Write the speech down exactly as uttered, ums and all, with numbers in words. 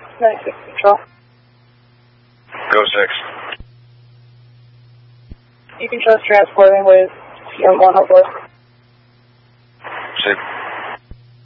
ninety-six Control. Go six. You can trust transporting with C M one oh four. Six.